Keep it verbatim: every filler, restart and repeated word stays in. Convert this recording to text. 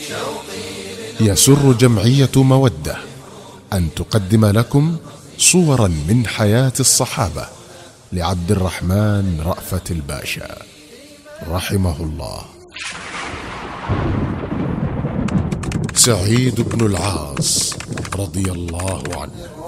يسر جمعية مودة أن تقدم لكم صورا من حياة الصحابة لعبد الرحمن رأفت الباشا رحمه الله. سعيد بن العاص رضي الله عنه